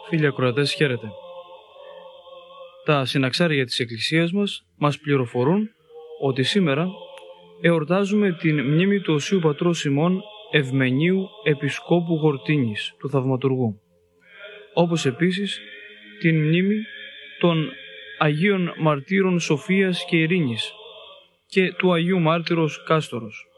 Φίλοι ακροατές, χαίρετε. Τα συναξάρια της Εκκλησίας μας πληροφορούν ότι σήμερα εορτάζουμε την μνήμη του Οσίου Πατρός ημών Ευμενίου Επισκόπου Γορτίνης, του Θαυματουργού, όπως επίσης την μνήμη των Αγίων Μαρτύρων Σοφίας και Ειρήνης και του Αγίου Μάρτυρος Κάστορος.